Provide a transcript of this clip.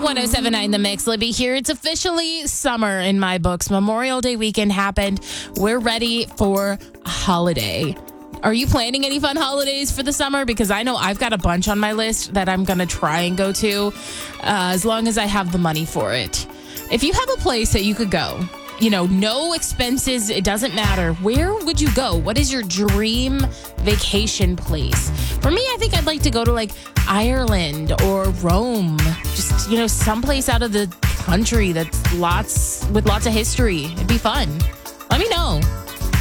1079 The Mix. Libby here. It's officially summer in my books. Memorial Day weekend happened. We're ready for a holiday. Are you planning any fun holidays for the summer? Because I know I've got a bunch on my list that I'm going to try and go to as long as I have the money for it. If you have a place that you could go, no expenses, it doesn't matter. Where would you go? What is your dream vacation place? For me, I think I'd like to go to like Ireland or Rome. Just, someplace out of the country that's with lots of history. It'd be fun. Let me know.